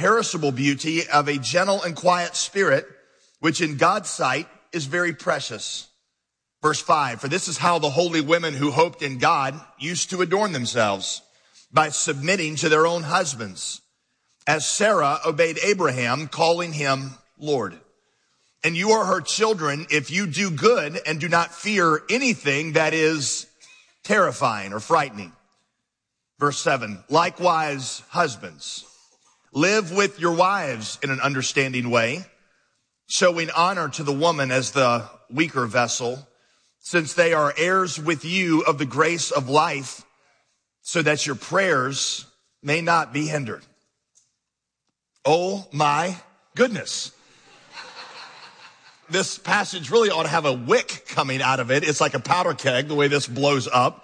imperishable beauty of a gentle and quiet spirit, which in God's sight is very precious. Verse 5, for this is how the holy women who hoped in God used to adorn themselves, by submitting to their own husbands, as Sarah obeyed Abraham, calling him Lord. And you are her children if you do good and do not fear anything that is terrifying or frightening. Verse 7, likewise, husbands, live with your wives in an understanding way, showing honor to the woman as the weaker vessel, since they are heirs with you of the grace of life, so that your prayers may not be hindered. Oh my goodness. This passage really ought to have a wick coming out of it. It's like a powder keg, the way this blows up.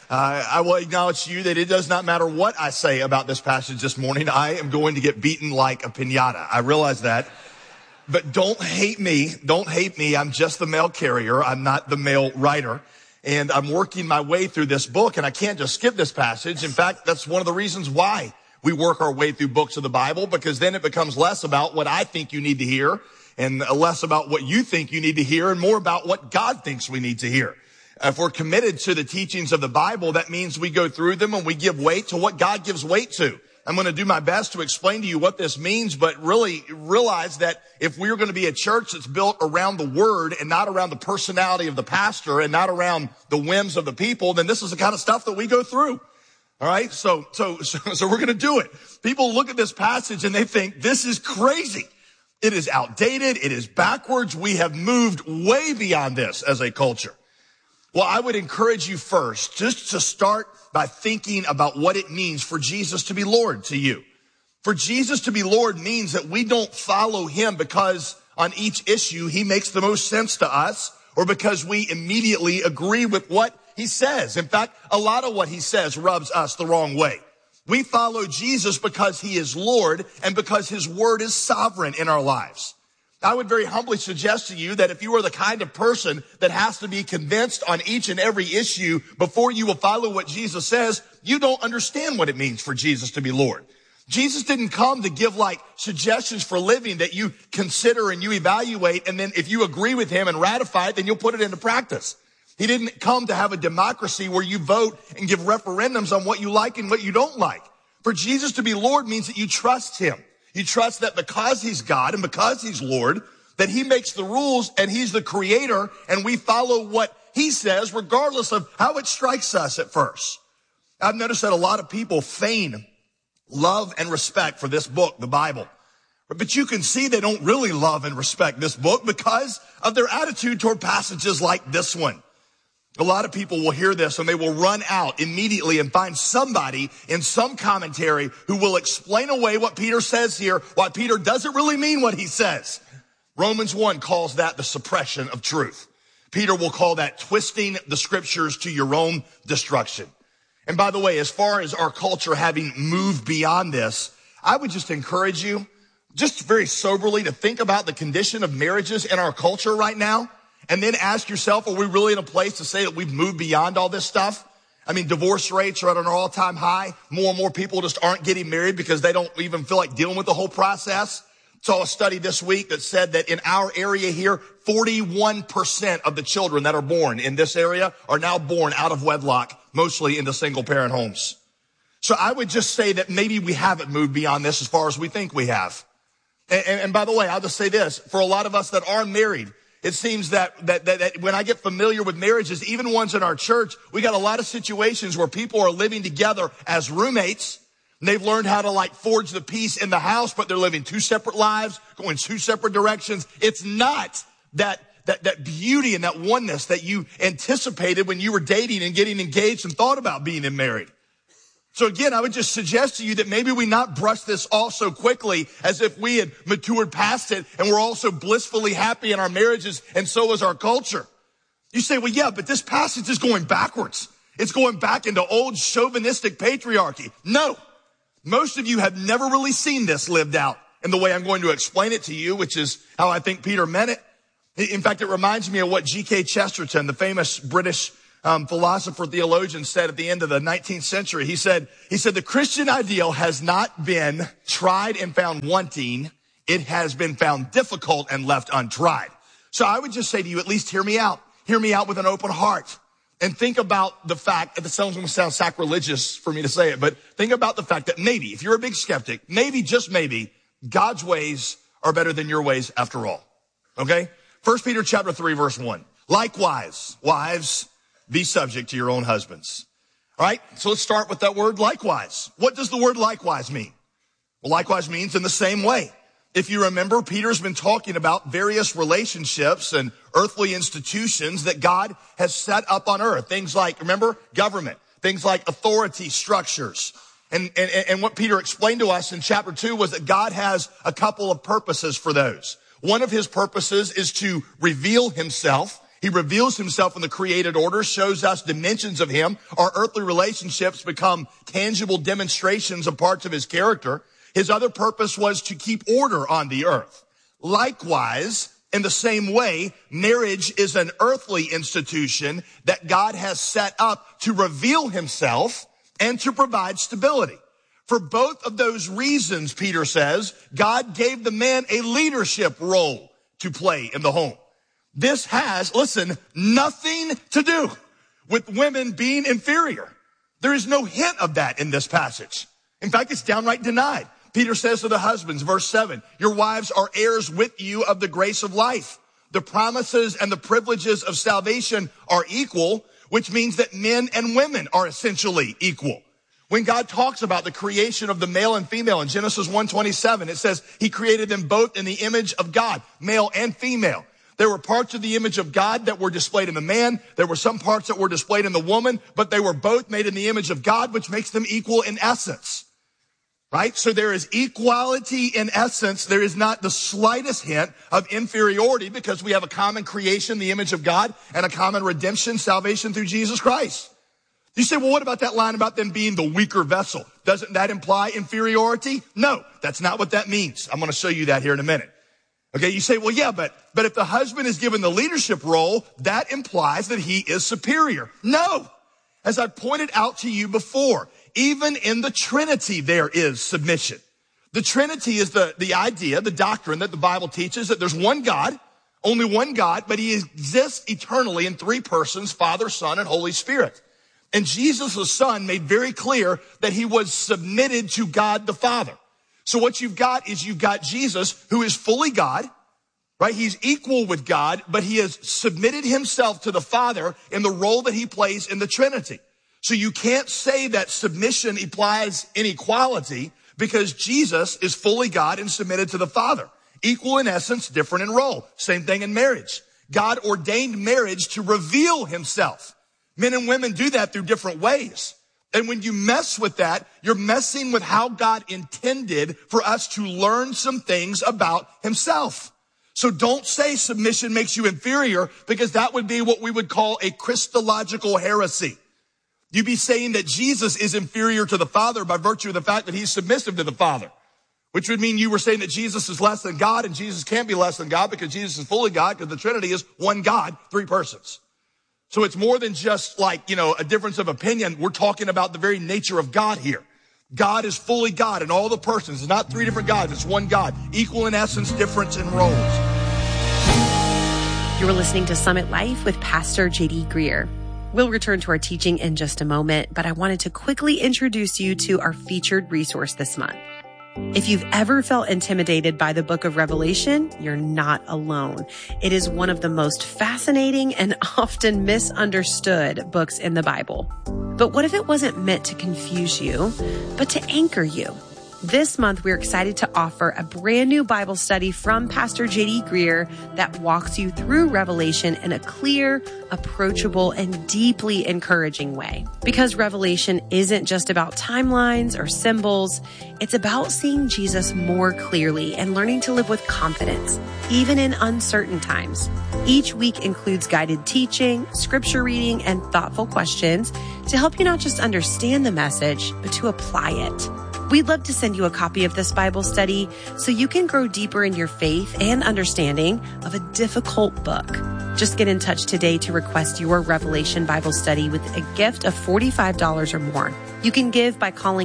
I will acknowledge to you that it does not matter what I say about this passage this morning. I am going to get beaten like a piñata. I realize that. But don't hate me. Don't hate me. I'm just the mail carrier. I'm not the mail writer. And I'm working my way through this book, and I can't just skip this passage. In fact, that's one of the reasons why we work our way through books of the Bible, because then it becomes less about what I think you need to hear and less about what you think you need to hear and more about what God thinks we need to hear. If we're committed to the teachings of the Bible, that means we go through them and we give weight to what God gives weight to. I'm going to do my best to explain to you what this means, but really realize that if we're going to be a church that's built around the word and not around the personality of the pastor and not around the whims of the people, then this is the kind of stuff that we go through. All right. So we're going to do it. People look at this passage and they think this is crazy. It is outdated. It is backwards. We have moved way beyond this as a culture. Well, I would encourage you first just to start by thinking about what it means for Jesus to be Lord to you. For Jesus to be Lord means that we don't follow him because on each issue he makes the most sense to us or because we immediately agree with what he says. In fact, a lot of what he says rubs us the wrong way. We follow Jesus because he is Lord and because his word is sovereign in our lives. I would very humbly suggest to you that if you are the kind of person that has to be convinced on each and every issue before you will follow what Jesus says, you don't understand what it means for Jesus to be Lord. Jesus didn't come to give like suggestions for living that you consider and you evaluate, and then if you agree with him and ratify it, then you'll put it into practice. He didn't come to have a democracy where you vote and give referendums on what you like and what you don't like. For Jesus to be Lord means that you trust him. You trust that because he's God and because he's Lord, that he makes the rules and he's the creator and we follow what he says regardless of how it strikes us at first. I've noticed that a lot of people feign love and respect for this book, the Bible. But you can see they don't really love and respect this book because of their attitude toward passages like this one. A lot of people will hear this and they will run out immediately and find somebody in some commentary who will explain away what Peter says here, why Peter doesn't really mean what he says. Romans 1 calls that the suppression of truth. Peter will call that twisting the scriptures to your own destruction. And by the way, as far as our culture having moved beyond this, I would just encourage you, just very soberly, to think about the condition of marriages in our culture right now. And then ask yourself, are we really in a place to say that we've moved beyond all this stuff? I mean, divorce rates are at an all-time high. More and more people just aren't getting married because they don't even feel like dealing with the whole process. Saw a study this week that said that in our area here, 41% of the children that are born in this area are now born out of wedlock, mostly into single-parent homes. So I would just say that maybe we haven't moved beyond this as far as we think we have. And by the way, I'll just say this. For a lot of us that are married, it seems that when I get familiar with marriages, even ones in our church, we got a lot of situations where people are living together as roommates. And they've learned how to like forge the peace in the house, but they're living two separate lives, going two separate directions. It's not that beauty and that oneness that you anticipated when you were dating and getting engaged and thought about being married. So again, I would just suggest to you that maybe we not brush this off so quickly as if we had matured past it and we're also blissfully happy in our marriages, and so is our culture. You say, well, yeah, but this passage is going backwards. It's going back into old chauvinistic patriarchy. No, most of you have never really seen this lived out in the way I'm going to explain it to you, which is how I think Peter meant it. In fact, it reminds me of what G.K. Chesterton, the famous British philosopher theologian said at the end of the 19th century. He said, the Christian ideal has not been tried and found wanting. It has been found difficult and left untried. So I would just say to you, at least hear me out. Hear me out with an open heart. And think about the fact, it sounds going to sound sacrilegious for me to say it, but think about the fact that maybe, if you're a big skeptic, maybe, just maybe, God's ways are better than your ways after all. Okay? 1 Peter chapter 3, verse 1. Likewise, wives, be subject to your own husbands. All right? So let's start with that word likewise. What does the word likewise mean? Well, likewise means in the same way. If you remember, Peter's been talking about various relationships and earthly institutions that God has set up on earth. Things like, remember, government. Things like authority structures. And what Peter explained to us in chapter 2 was that God has a couple of purposes for those. One of his purposes is to reveal himself. He reveals himself in the created order, shows us dimensions of him. Our earthly relationships become tangible demonstrations of parts of his character. His other purpose was to keep order on the earth. Likewise, in the same way, marriage is an earthly institution that God has set up to reveal himself and to provide stability. For both of those reasons, Peter says, God gave the man a leadership role to play in the home. This has, listen, nothing to do with women being inferior. There is no hint of that in this passage. In fact, it's downright denied. Peter says to the husbands, verse 7, your wives are heirs with you of the grace of life. The promises and the privileges of salvation are equal, which means that men and women are essentially equal. When God talks about the creation of the male and female in Genesis 1:27, it says he created them both in the image of God, male and female. There were parts of the image of God that were displayed in the man. There were some parts that were displayed in the woman, but they were both made in the image of God, which makes them equal in essence. Right? So there is equality in essence. There is not the slightest hint of inferiority because we have a common creation, the image of God, and a common redemption, salvation through Jesus Christ. You say, well, what about that line about them being the weaker vessel? Doesn't that imply inferiority? No, that's not what that means. I'm going to show you that here in a minute. Okay, you say, well, yeah, but if the husband is given the leadership role, that implies that he is superior. No, as I pointed out to you before, even in the Trinity, there is submission. The Trinity is the idea, the doctrine that the Bible teaches that there's one God, only one God, but he exists eternally in three persons, Father, Son, and Holy Spirit. And Jesus, the Son, made very clear that he was submitted to God the Father. So what you've got is you've got Jesus, who is fully God, right? He's equal with God, but he has submitted himself to the Father in the role that he plays in the Trinity. So you can't say that submission implies inequality because Jesus is fully God and submitted to the Father. Equal in essence, different in role. Same thing in marriage. God ordained marriage to reveal himself. Men and women do that through different ways. And when you mess with that, you're messing with how God intended for us to learn some things about himself. So don't say submission makes you inferior because that would be what we would call a Christological heresy. You'd be saying that Jesus is inferior to the Father by virtue of the fact that he's submissive to the Father, which would mean you were saying that Jesus is less than God and Jesus can't be less than God because Jesus is fully God because the Trinity is one God, three persons. So it's more than just like, a difference of opinion. We're talking about the very nature of God here. God is fully God in all the persons. It's not three different gods. It's one God, equal in essence, difference in roles. You're listening to Summit Life with Pastor J.D. Greear. We'll return to our teaching in just a moment, but I wanted to quickly introduce you to our featured resource this month. If you've ever felt intimidated by the book of Revelation, you're not alone. It is one of the most fascinating and often misunderstood books in the Bible. But what if it wasn't meant to confuse you, but to anchor you? This month, we're excited to offer a brand new Bible study from Pastor J.D. Greear that walks you through Revelation in a clear, approachable, and deeply encouraging way. Because Revelation isn't just about timelines or symbols, it's about seeing Jesus more clearly and learning to live with confidence, even in uncertain times. Each week includes guided teaching, scripture reading, and thoughtful questions to help you not just understand the message, but to apply it. We'd love to send you a copy of this Bible study so you can grow deeper in your faith and understanding of a difficult book. Just get in touch today to request your Revelation Bible study with a gift of $45 or more. You can give by calling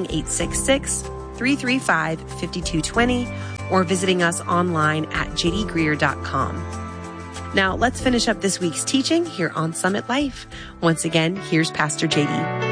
866-335-5220 or visiting us online at jdgreer.com. Now, let's finish up this week's teaching here on Summit Life. Once again, here's Pastor JD.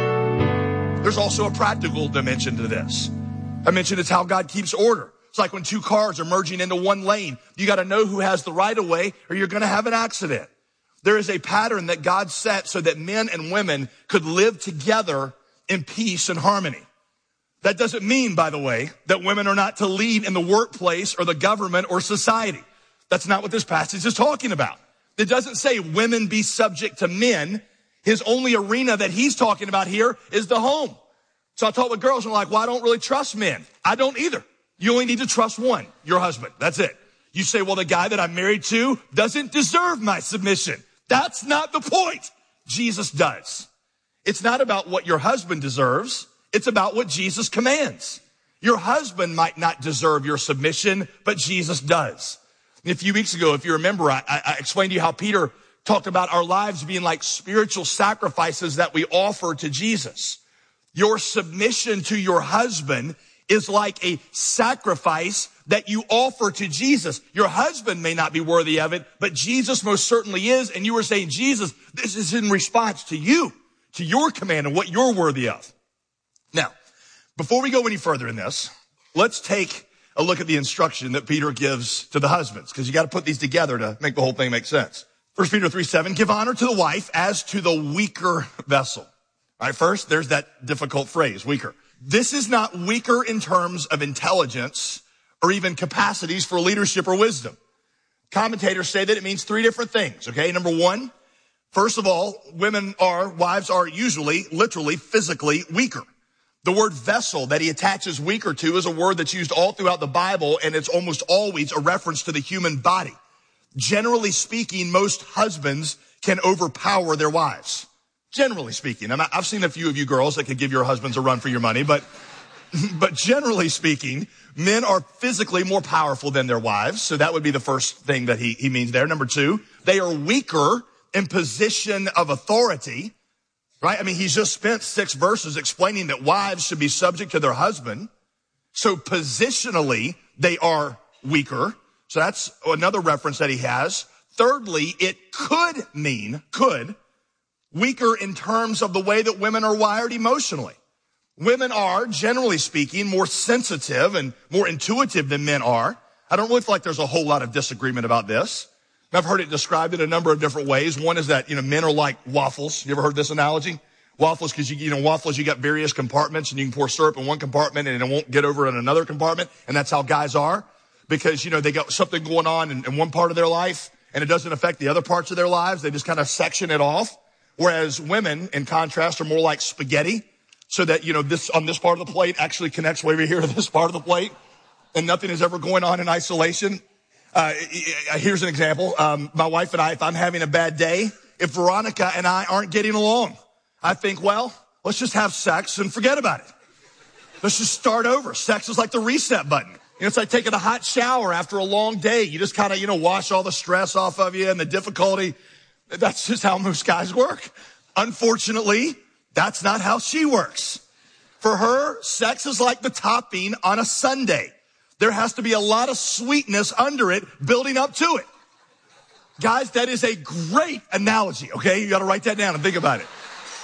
There's also a practical dimension to this. I mentioned it's how God keeps order. It's like when two cars are merging into one lane. You got to know who has the right of way or you're going to have an accident. There is a pattern that God set so that men and women could live together in peace and harmony. That doesn't mean, by the way, that women are not to lead in the workplace or the government or society. That's not what this passage is talking about. It doesn't say women be subject to men. His only arena that he's talking about here is the home. So I talk with girls and I'm like, well, I don't really trust men. I don't either. You only need to trust one, your husband. That's it. You say, well, the guy that I'm married to doesn't deserve my submission. That's not the point. Jesus does. It's not about what your husband deserves. It's about what Jesus commands. Your husband might not deserve your submission, but Jesus does. And a few weeks ago, if you remember, I explained to you how Peter talked about our lives being like spiritual sacrifices that we offer to Jesus. Your submission to your husband is like a sacrifice that you offer to Jesus. Your husband may not be worthy of it, but Jesus most certainly is. And you were saying, Jesus, this is in response to you, to your command and what you're worthy of. Now, before we go any further in this, let's take a look at the instruction that Peter gives to the husbands, because you got to put these together to make the whole thing make sense. 1 Peter 3:7, give honor to the wife as to the weaker vessel. All right, first, there's that difficult phrase, weaker. This is not weaker in terms of intelligence or even capacities for leadership or wisdom. Commentators say that it means three different things, okay? Number one, first of all, wives are usually, literally, physically weaker. The word vessel that he attaches weaker to is a word that's used all throughout the Bible, and it's almost always a reference to the human body. Generally speaking, most husbands can overpower their wives. Generally speaking. I've seen a few of you girls that could give your husbands a run for your money, but generally speaking, men are physically more powerful than their wives. So that would be the first thing that he means there. Number two, they are weaker in position of authority. Right? I mean, he's just spent 6 verses explaining that wives should be subject to their husband. So positionally, they are weaker. So that's another reference that he has. Thirdly, it could mean weaker in terms of the way that women are wired emotionally. Women are, generally speaking, more sensitive and more intuitive than men are. I don't really feel like there's a whole lot of disagreement about this. I've heard it described in a number of different ways. One is that, men are like waffles. You ever heard this analogy? Waffles, because waffles, you got various compartments and you can pour syrup in one compartment and it won't get over in another compartment. And that's how guys are, because, they got something going on in one part of their life and it doesn't affect the other parts of their lives. They just kind of section it off. Whereas women, in contrast, are more like spaghetti, so that, this on this part of the plate actually connects way over here to this part of the plate and nothing is ever going on in isolation. Here's an example. My wife and I, if I'm having a bad day, if Veronica and I aren't getting along, I think, well, let's just have sex and forget about it. Let's just start over. Sex is like the reset button. It's like taking a hot shower after a long day. You just kind of, wash all the stress off of you and the difficulty. That's just how most guys work. Unfortunately, that's not how she works. For her, sex is like the topping on a sundae. There has to be a lot of sweetness under it, building up to it. Guys, that is a great analogy, okay? You got to write that down and think about it.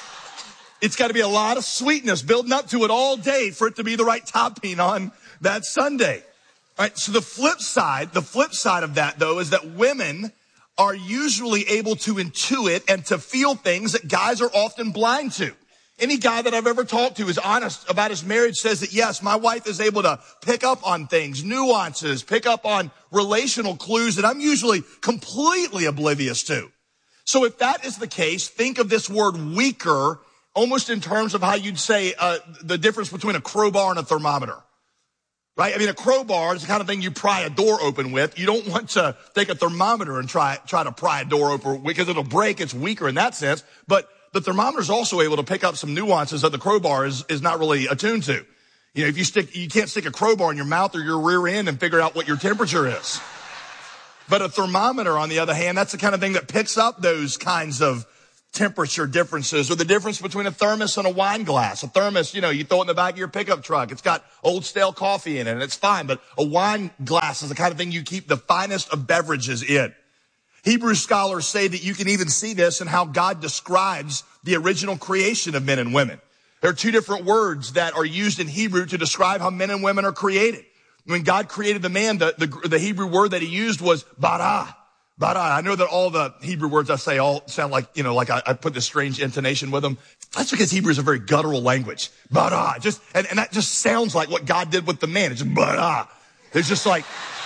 It's got to be a lot of sweetness building up to it all day for it to be the right topping on that sundae. All right, so the flip side of that, though, is that women are usually able to intuit and to feel things that guys are often blind to. Any guy that I've ever talked to who's honest about his marriage says that, yes, my wife is able to pick up on things, nuances, pick up on relational clues that I'm usually completely oblivious to. So if that is the case, think of this word weaker almost in terms of how you'd say the difference between a crowbar and a thermometer. Right? I mean, a crowbar is the kind of thing you pry a door open with. You don't want to take a thermometer and try to pry a door open because it'll break. It's weaker in that sense. But the thermometer is also able to pick up some nuances that the crowbar is not really attuned to. If you can't stick a crowbar in your mouth or your rear end and figure out what your temperature is. But a thermometer, on the other hand, that's the kind of thing that picks up those kinds of temperature differences, or the difference between a thermos and a wine glass. A thermos, you throw it in the back of your pickup truck. It's got old stale coffee in it, and it's fine. But a wine glass is the kind of thing you keep the finest of beverages in. Hebrew scholars say that you can even see this in how God describes the original creation of men and women. There are two different words that are used in Hebrew to describe how men and women are created. When God created the man, the Hebrew word that he used was bara. Bara. I know that all the Hebrew words I say all sound like, I put this strange intonation with them. That's because Hebrew is a very guttural language. Bara. And that just sounds like what God did with the man. It's just bara. There's just like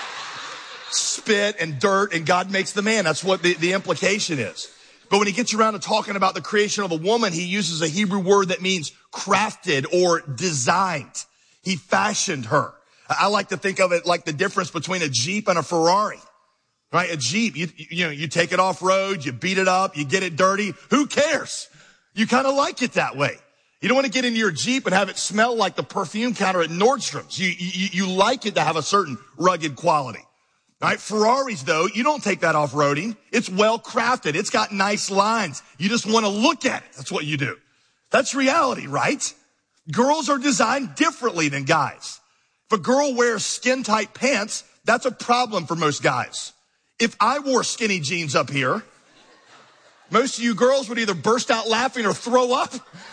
spit and dirt, and God makes the man. That's what the implication is. But when he gets around to talking about the creation of a woman, he uses a Hebrew word that means crafted or designed. He fashioned her. I like to think of it like the difference between a Jeep and a Ferrari, right? A Jeep, you take it off road, you beat it up, you get it dirty. Who cares? You kind of like it that way. You don't want to get into your Jeep and have it smell like the perfume counter at Nordstrom's. You like it to have a certain rugged quality, right? Ferraris, though, you don't take that off-roading. It's well crafted. It's got nice lines. You just want to look at it. That's what you do. That's reality, right? Girls are designed differently than guys. If a girl wears skin-tight pants, that's a problem for most guys. If I wore skinny jeans up here, most of you girls would either burst out laughing or throw up.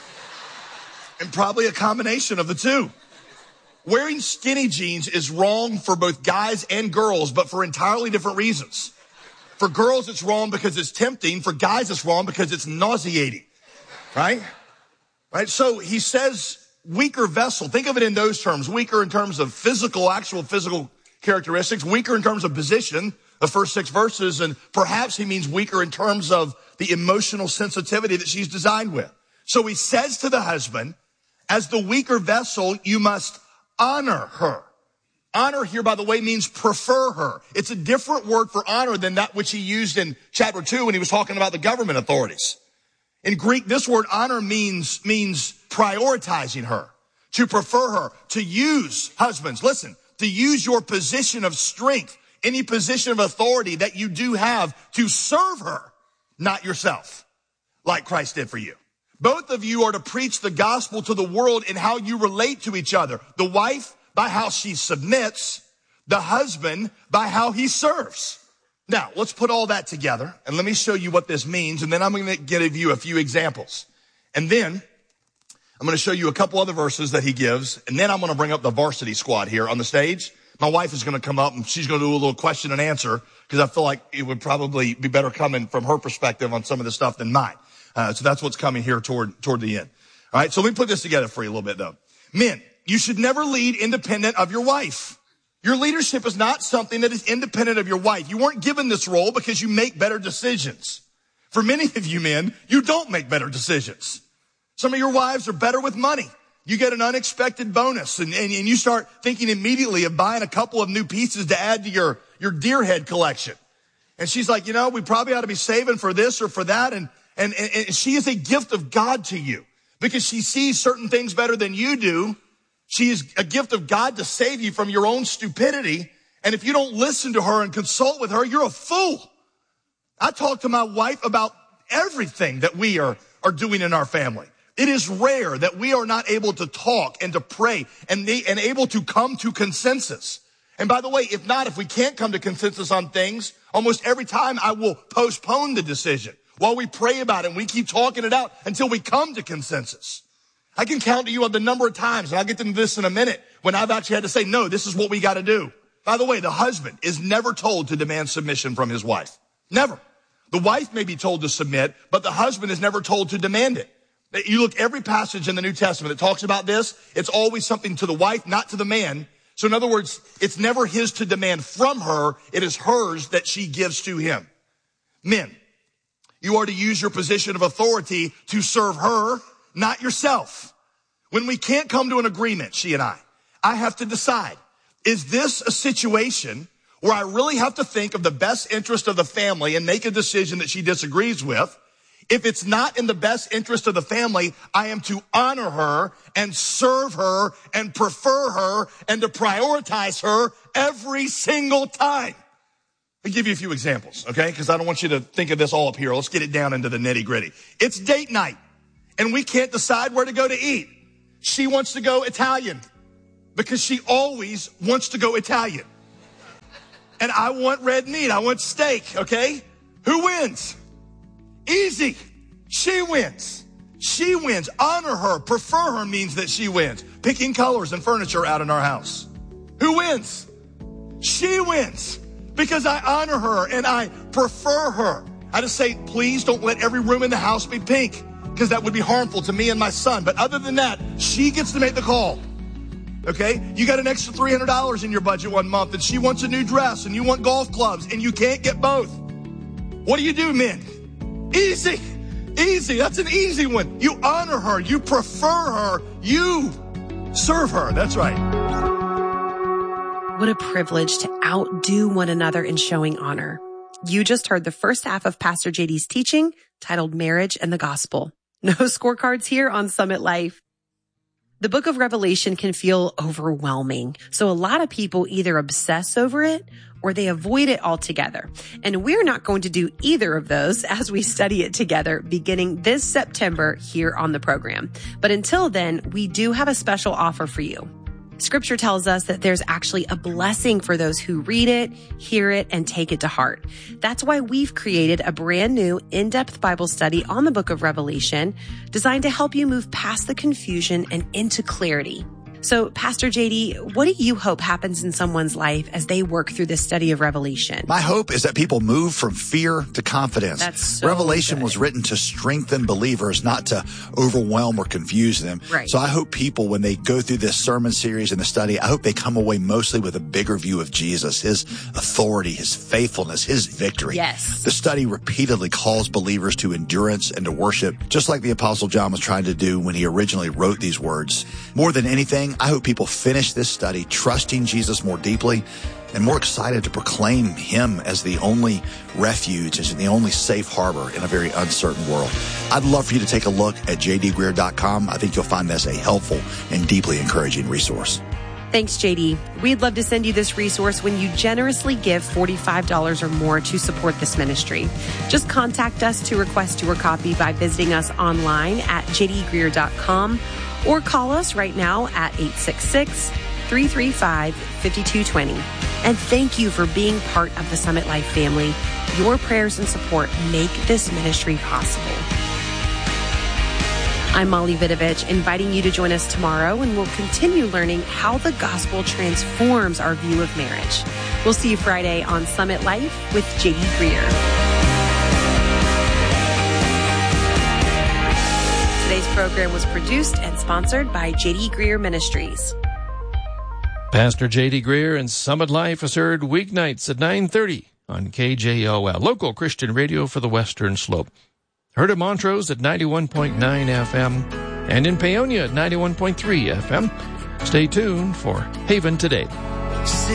And probably a combination of the two. Wearing skinny jeans is wrong for both guys and girls, but for entirely different reasons. For girls, it's wrong because it's tempting. For guys, it's wrong because it's nauseating. Right? So he says, weaker vessel. Think of it in those terms. Weaker in terms of actual physical characteristics. Weaker in terms of position, the first 6 verses. And perhaps he means weaker in terms of the emotional sensitivity that she's designed with. So he says to the husband, as the weaker vessel, you must honor her. Honor here, by the way, means prefer her. It's a different word for honor than that which he used in chapter 2 when he was talking about the government authorities. In Greek, this word honor means prioritizing her, to prefer her, to use, husbands, listen, to use your position of strength, any position of authority that you do have to serve her, not yourself, like Christ did for you. Both of you are to preach the gospel to the world in how you relate to each other. The wife by how she submits, the husband by how he serves. Now, let's put all that together, and let me show you what this means, and then I'm going to give you a few examples. And then I'm going to show you a couple other verses that he gives, and then I'm going to bring up the varsity squad here on the stage. My wife is going to come up, and she's going to do a little question and answer, because I feel like it would probably be better coming from her perspective on some of the stuff than mine. So that's what's coming here toward the end. All right, so let me put this together for you a little bit, though. Men, you should never lead independent of your wife. Your leadership is not something that is independent of your wife. You weren't given this role because you make better decisions. For many of you men, you don't make better decisions. Some of your wives are better with money. You get an unexpected bonus and you start thinking immediately of buying a couple of new pieces to add to your deer head collection. And she's like, we probably ought to be saving for this or for that. And she is a gift of God to you because she sees certain things better than you do. She is a gift of God to save you from your own stupidity. And if you don't listen to her and consult with her, you're a fool. I talk to my wife about everything that we are doing in our family. It is rare that we are not able to talk and to pray and able to come to consensus. And by the way, if we can't come to consensus on things, almost every time I will postpone the decision while we pray about it and we keep talking it out until we come to consensus. I can count to you on the number of times, and I'll get to this in a minute, when I've actually had to say, no, this is what we got to do. By the way, the husband is never told to demand submission from his wife. Never. The wife may be told to submit, but the husband is never told to demand it. You look every passage in the New Testament that talks about this, it's always something to the wife, not to the man. So in other words, it's never his to demand from her. It is hers that she gives to him. Men, you are to use your position of authority to serve her, not yourself. When we can't come to an agreement, she and I have to decide, is this a situation where I really have to think of the best interest of the family and make a decision that she disagrees with? If it's not in the best interest of the family, I am to honor her and serve her and prefer her and to prioritize her every single time. I'll give you a few examples, okay? Because I don't want you to think of this all up here. Let's get it down into the nitty gritty. It's date night, and we can't decide where to go to eat. She wants to go Italian because she always wants to go Italian. And I want red meat. I want steak, okay? Who wins? Easy. She wins. She wins. Honor her. Prefer her means that she wins. Picking colors and furniture out in our house. Who wins? She wins. Because I honor her and I prefer her. I just say, please don't let every room in the house be pink, because that would be harmful to me and my son. But other than that, she gets to make the call. Okay? You got an extra $300 in your budget one month, and she wants a new dress, and you want golf clubs, and you can't get both. What do you do, men? Easy. Easy. That's an easy one. You honor her. You prefer her. You serve her. That's right. What a privilege to outdo one another in showing honor. You just heard the first half of Pastor JD's teaching titled Marriage and the Gospel. No scorecards here on Summit Life. The book of Revelation can feel overwhelming. So a lot of people either obsess over it or they avoid it altogether. And we're not going to do either of those as we study it together beginning this September here on the program. But until then, we do have a special offer for you. Scripture tells us that there's actually a blessing for those who read it, hear it, and take it to heart. That's why we've created a brand new in-depth Bible study on the book of Revelation designed to help you move past the confusion and into clarity. So, Pastor JD, what do you hope happens in someone's life as they work through this study of Revelation? My hope is that people move from fear to confidence. That's so Revelation good. was written to strengthen believers, not to overwhelm or confuse them. Right. So I hope people, when they go through this sermon series and the study, I hope they come away mostly with a bigger view of Jesus, his authority, his faithfulness, his victory. Yes. The study repeatedly calls believers to endurance and to worship, just like the Apostle John was trying to do when he originally wrote these words. More than anything, I hope people finish this study trusting Jesus more deeply and more excited to proclaim him as the only refuge, as the only safe harbor in a very uncertain world. I'd love for you to take a look at jdgreear.com. I think you'll find this a helpful and deeply encouraging resource. Thanks, JD. We'd love to send you this resource when you generously give $45 or more to support this ministry. Just contact us to request your copy by visiting us online at jdgreear.com or call us right now at 866-335-5220. And thank you for being part of the Summit Life family. Your prayers and support make this ministry possible. I'm Molly Vidovich, inviting you to join us tomorrow, and we'll continue learning how the gospel transforms our view of marriage. We'll see you Friday on Summit Life with JD Greear. Today's program was produced and sponsored by JD Greear Ministries. Pastor J.D. Greear and Summit Life is heard weeknights at 9:30 on KJOL, local Christian radio for the Western Slope. Heard at Montrose at 91.9 FM and in Paonia at 91.3 FM. Stay tuned for Haven Today.